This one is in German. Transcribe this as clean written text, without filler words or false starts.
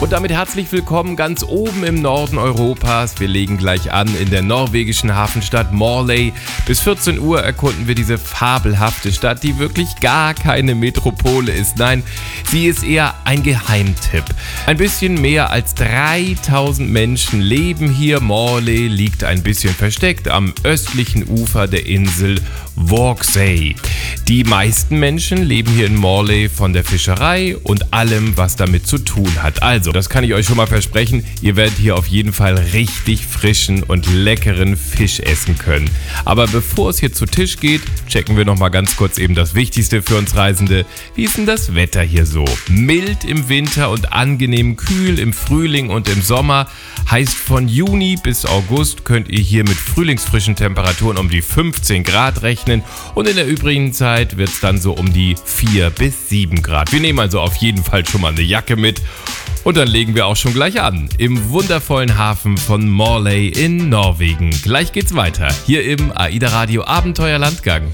Und damit herzlich willkommen ganz oben im Norden Europas. Wir legen gleich an in der norwegischen Hafenstadt Morley. Bis 14 Uhr erkunden wir diese fabelhafte Stadt, die wirklich gar keine Metropole ist. Nein, sie ist eher ein Geheimtipp. Ein bisschen mehr als 3000 Menschen leben hier. Morley liegt ein bisschen versteckt am östlichen Ufer der Insel Vågsøy. Die meisten Menschen leben hier in Morley von der Fischerei und allem, was damit zu tun hat. Also, das kann ich euch schon mal versprechen, ihr werdet hier auf jeden Fall richtig frischen und leckeren Fisch essen können. Aber bevor es hier zu Tisch geht, checken wir noch mal ganz kurz eben das Wichtigste für uns Reisende. Wie ist denn das Wetter hier so? Mild im Winter und angenehm kühl im Frühling und im Sommer. Heißt, von Juni bis August könnt ihr hier mit frühlingsfrischen Temperaturen um die 15 Grad rechnen und in der übrigen Zeit wird es dann so um die 4 bis 7 Grad. Wir nehmen also auf jeden Fall schon mal eine Jacke mit und dann legen wir auch schon gleich an im wundervollen Hafen von Morley in Norwegen. Gleich geht's weiter hier im AIDA Radio Abenteuer Landgang.